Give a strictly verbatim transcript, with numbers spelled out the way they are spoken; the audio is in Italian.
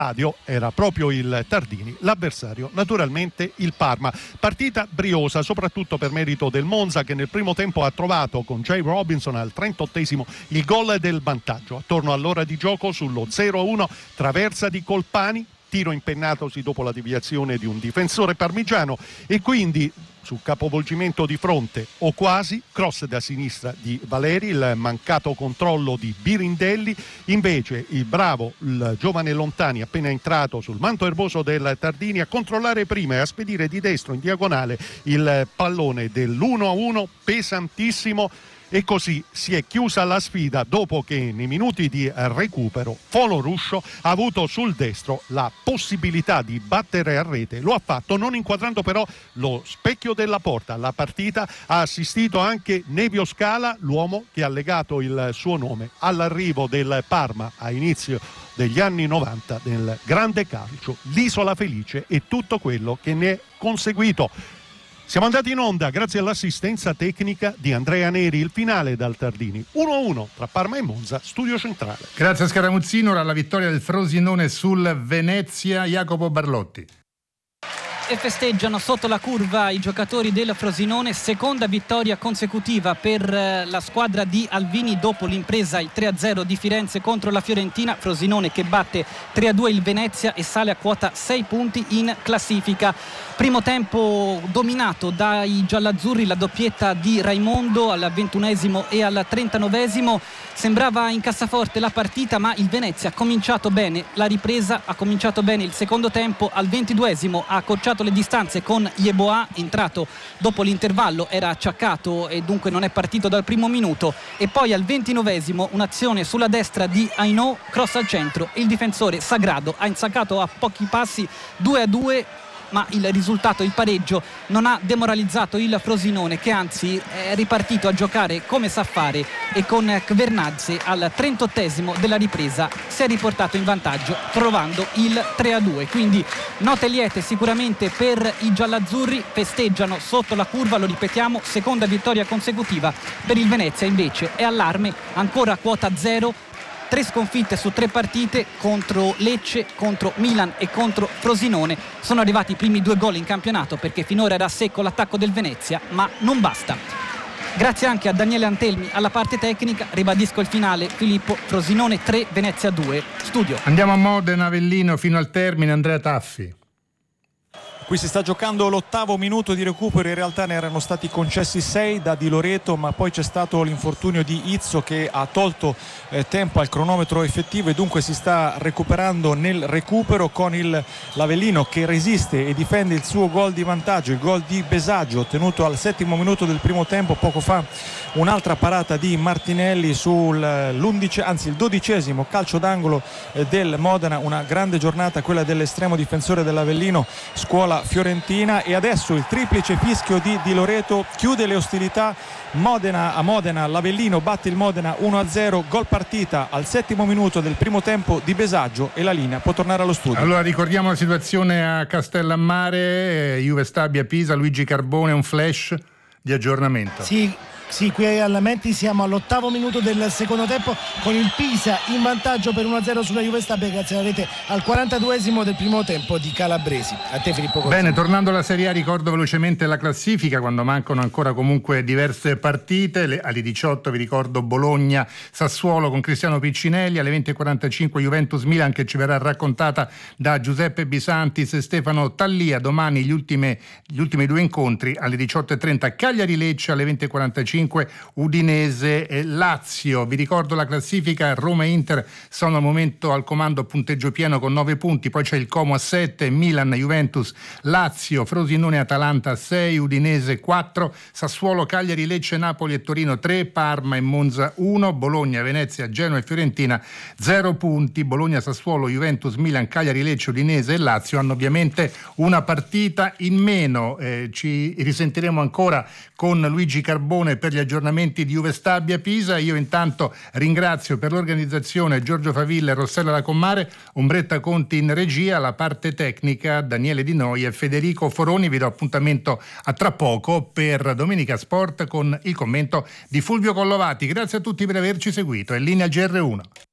stadio era proprio il Tardini, l'avversario naturalmente il Parma. Partita briosa soprattutto per merito del Monza, che nel primo tempo ha trovato con Jay Robinson al trentottesimo il gol del vantaggio. Attorno all'ora di gioco sullo zero a uno traversa di Colpani, tiro impennatosi dopo la deviazione di un difensore parmigiano e quindi su capovolgimento di fronte o quasi, cross da sinistra di Valeri, il mancato controllo di Birindelli, invece il bravo, il giovane Lontani appena entrato sul manto erboso del Tardini a controllare prima e a spedire di destro in diagonale il pallone dell'uno a uno pesantissimo. E così si è chiusa la sfida dopo che nei minuti di recupero Folo Ruscio ha avuto sul destro la possibilità di battere a rete. Lo ha fatto non inquadrando però lo specchio della porta. La partita ha assistito anche Nevio Scala, l'uomo che ha legato il suo nome all'arrivo del Parma a inizio degli anni novanta nel grande calcio, l'isola felice e tutto quello che ne è conseguito. Siamo andati in onda grazie all'assistenza tecnica di Andrea Neri. Il finale dal Tardini uno a uno tra Parma e Monza, studio centrale. Grazie a Scaramuzzino. Ora la vittoria del Frosinone sul Venezia, Jacopo Barlotti. E festeggiano sotto la curva i giocatori del Frosinone, seconda vittoria consecutiva per la squadra di Alvini dopo l'impresa il tre a zero di Firenze contro la Fiorentina. Frosinone che batte tre a due il Venezia e sale a quota sei punti in classifica. Primo tempo dominato dai giallaazzurri, la doppietta di Raimondo al ventunesimo e al trentanovesimo. Sembrava in cassaforte la partita, ma il Venezia ha cominciato bene la ripresa, ha cominciato bene il secondo tempo. Al ventiduesimo ha accorciato le distanze con Yeboah, entrato dopo l'intervallo, era acciaccato e dunque non è partito dal primo minuto. E poi al ventinovesimo un'azione sulla destra di Ainò, cross al centro, il difensore Sagrado ha insaccato a pochi passi due a due, ma il risultato, il pareggio, non ha demoralizzato il Frosinone, che anzi è ripartito a giocare come sa fare e con Kvernadze al trentottesimo della ripresa si è riportato in vantaggio trovando il tre a due. Quindi note liete sicuramente per i giallaazzurri, festeggiano sotto la curva, lo ripetiamo, seconda vittoria consecutiva per il Venezia. Invece è allarme, ancora a quota zero, tre sconfitte su tre partite contro Lecce, contro Milan e contro Frosinone. Sono arrivati i primi due gol in campionato perché finora era secco l'attacco del Venezia, ma non basta. Grazie anche a Daniele Antelmi alla parte tecnica. Ribadisco il finale: Filippo, Frosinone tre, Venezia due. Studio. Andiamo a Modena, Avellino fino al termine, Andrea Taffi. Qui si sta giocando l'ottavo minuto di recupero, in realtà ne erano stati concessi sei da Di Loreto, ma poi c'è stato l'infortunio di Izzo che ha tolto eh, tempo al cronometro effettivo e dunque si sta recuperando nel recupero con il l'Avellino che resiste e difende il suo gol di vantaggio, il gol di Besagio ottenuto al settimo minuto del primo tempo. Poco fa un'altra parata di Martinelli sull'undice, anzi il dodicesimo calcio d'angolo eh, del Modena. Una grande giornata quella dell'estremo difensore dell'Avellino, scuola fiorentina. E adesso il triplice fischio di Di Loreto chiude le ostilità. Modena a Modena, l'Avellino batte il Modena uno a zero, gol partita al settimo minuto del primo tempo di Besagio e la linea può tornare allo studio. Allora ricordiamo la situazione a Castellammare, Juve Stabia Pisa, Luigi Carbone, un flash di aggiornamento. Sì. Sì, qui al Menti siamo all'ottavo minuto del secondo tempo con il Pisa in vantaggio per uno a zero sulla Juve Stabia grazie alla rete al quarantaduesimo del primo tempo di Calabresi. A te Filippo Cozzini. Bene, tornando alla Serie A ricordo velocemente la classifica quando mancano ancora comunque diverse partite. Le, alle diciotto vi ricordo Bologna Sassuolo con Cristiano Piccinelli, alle venti e quarantacinque Juventus Milan che ci verrà raccontata da Giuseppe Bisantis e Stefano Tallia. Domani gli ultimi, gli ultimi due incontri alle diciotto e trenta Cagliari Lecce, alle venti e quarantacinque Udinese e Lazio. Vi ricordo la classifica: Roma e Inter sono al momento al comando a punteggio pieno con nove punti, poi c'è il Como a sette, Milan, Juventus, Lazio, Frosinone, Atalanta sei, Udinese quattro, Sassuolo, Cagliari, Lecce, Napoli e Torino tre, Parma e Monza uno, Bologna, Venezia, Genoa e Fiorentina zero punti. Bologna, Sassuolo, Juventus, Milan, Cagliari, Lecce, Udinese e Lazio hanno ovviamente una partita in meno. Eh, ci risentiremo ancora con Luigi Carbone per gli aggiornamenti di Juve Stabia Pisa. Io intanto ringrazio per l'organizzazione Giorgio Favilla e Rossella Lacommare, Ombretta Conti in regia, la parte tecnica Daniele Di Noi e Federico Foroni. Vi do appuntamento a tra poco per Domenica Sport con il commento di Fulvio Collovati. Grazie a tutti per averci seguito. È linea G R uno.